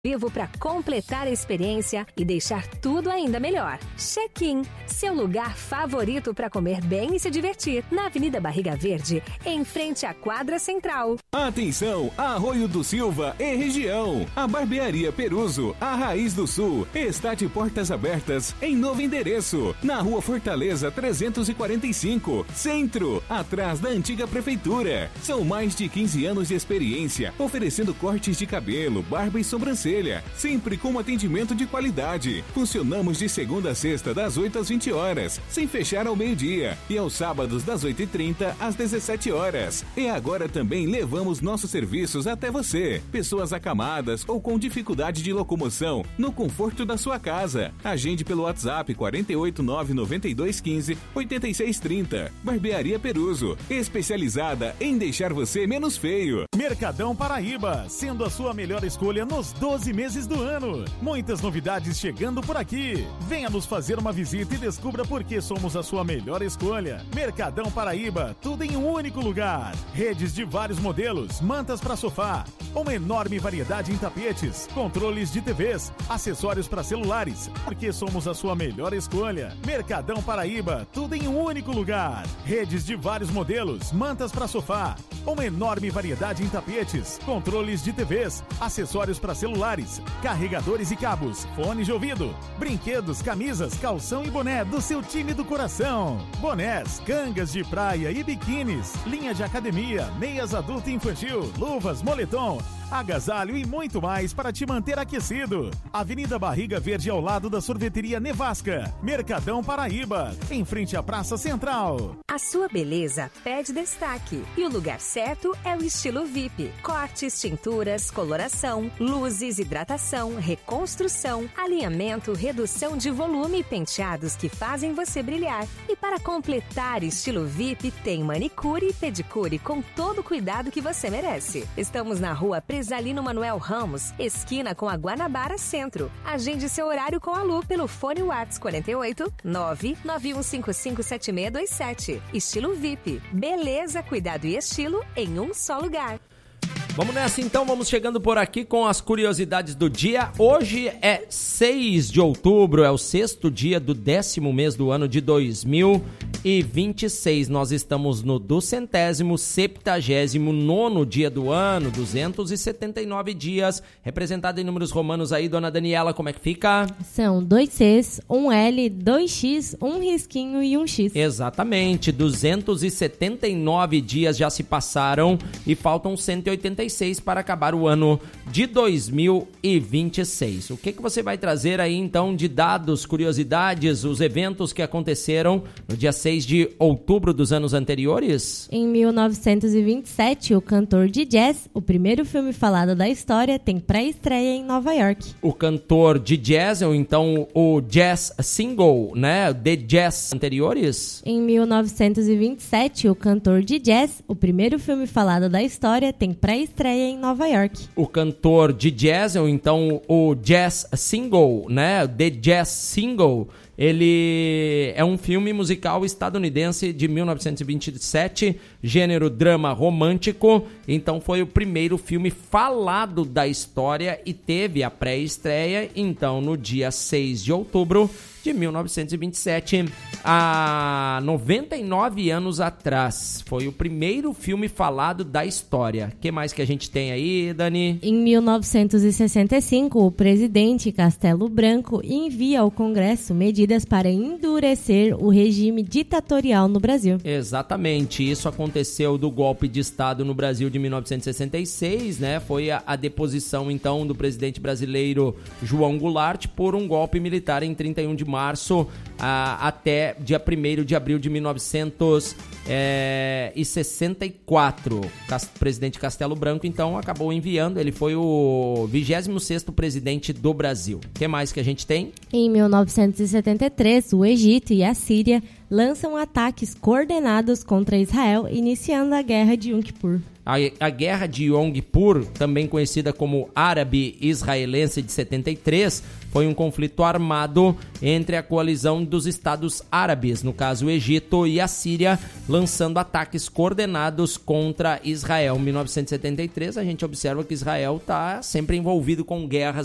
Vivo para completar a experiência e deixar tudo ainda melhor. Check-in, seu lugar favorito para comer bem e se divertir. Na Avenida Barriga Verde, em frente à quadra central. Atenção, Arroio do Silva e região. A Barbearia Peruso, a Raiz do Sul, está de portas abertas em novo endereço. Na Rua Fortaleza 345, Centro, atrás da antiga prefeitura. São mais de 15 anos de experiência, oferecendo cortes de cabelo, barba e sobrancelha. Sempre com atendimento de qualidade. Funcionamos de segunda a sexta, das 8 às 20 horas, sem fechar ao meio-dia. E aos sábados, das 8h30 às 17 horas. E agora também levamos nossos serviços até você. Pessoas acamadas ou com dificuldade de locomoção, no conforto da sua casa. Agende pelo WhatsApp 48992158630. Barbearia Peruso, especializada em deixar você menos feio. Mercadão Paraíba, sendo a sua melhor escolha nos 12 meses do ano. Muitas novidades chegando por aqui. Venha nos fazer uma visita e descubra por que somos a sua melhor escolha. Mercadão Paraíba, tudo em um único lugar. Redes de vários modelos, mantas para sofá, uma enorme variedade em tapetes, controles de TVs, acessórios para celulares, porque somos a sua melhor escolha. Mercadão Paraíba, tudo em um único lugar. Redes de vários modelos, mantas para sofá, uma enorme variedade em tapetes, controles de TVs, acessórios para celulares, carregadores e cabos, fones de ouvido, brinquedos, camisas, calção e boné do seu time do coração. Bonés, cangas de praia e biquínis, linha de academia, meias adulto e infantil, luvas, moletom, agasalho e muito mais para te manter aquecido. Avenida Barriga Verde, ao lado da sorveteria Nevasca. Mercadão Paraíba, em frente à Praça Central. A sua beleza pede destaque e o lugar certo é o Estilo VIP. Cortes, tinturas, coloração, luzes, hidratação, reconstrução, alinhamento, redução de volume e penteados que fazem você brilhar. E para completar Estilo VIP, tem manicure e pedicure com todo o cuidado que você merece. Estamos na Rua Presalino Manuel Ramos, esquina com a Guanabara Centro. Agende seu horário com a Lu pelo fone WhatsApp 48 991557627. Estilo VIP. Beleza, cuidado e estilo em um só lugar. Vamos nessa então, vamos chegando por aqui com as curiosidades do dia. Hoje é 6 de outubro, é o 6º dia do 10º mês do ano de 2026. Nós estamos no 279º dia do ano, 279 dias, representado em números romanos aí, dona Daniela, como é que fica? São 2 Cs, 1 L, 2 X, 1 risquinho e 1 X. Exatamente, 279 dias já se passaram e faltam 186 para acabar o ano de 2026. O que você vai trazer aí então de dados, curiosidades, os eventos que aconteceram no dia 6 de outubro dos anos anteriores? Em 1927, o cantor de jazz, o primeiro filme falado da história, tem pré-estreia em Nova York. O cantor de jazz, ou então o jazz single, né? The Jazz anteriores? Em 1927, o cantor de jazz, o primeiro filme falado da história, tem pré-estreia em Nova York. O cantor de jazz, ou então o jazz single, né? The Jazz Single, ele é um filme musical estadunidense de 1927, gênero drama romântico. Então foi o primeiro filme falado da história e teve a pré-estreia, então, no dia 6 de outubro de 1927, há 99 anos atrás. Foi o primeiro filme falado da história. O que mais que a gente tem aí, Dani? Em 1965, o presidente Castelo Branco envia ao Congresso medidas para endurecer o regime ditatorial no Brasil. Exatamente. Isso aconteceu do golpe de Estado no Brasil de 1966, né? Foi a deposição, então, do presidente brasileiro João Goulart por um golpe militar em 31 de março até dia 1º de abril de 1964. O presidente Castelo Branco, então, acabou enviando, ele foi o 26º presidente do Brasil. O que mais que a gente tem? Em 1973, o Egito e a Síria lançam ataques coordenados contra Israel, iniciando a Guerra de Yom Kippur. A Guerra de Yom Kippur, também conhecida como Árabe-Israelense de 73, foi um conflito armado entre a coalizão dos Estados Árabes, no caso o Egito e a Síria, lançando ataques coordenados contra Israel. Em 1973, a gente observa que Israel está sempre envolvido com guerras